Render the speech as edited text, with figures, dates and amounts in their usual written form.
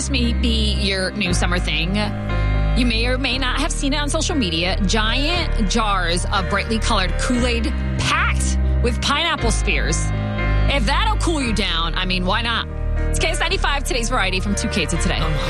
this may be your new summer thing. You may or may not have seen it on social media. Giant jars of brightly colored Kool-Aid packed with pineapple spears. If that'll cool you down, I mean, why not? It's KS95, today's variety from 2K to today.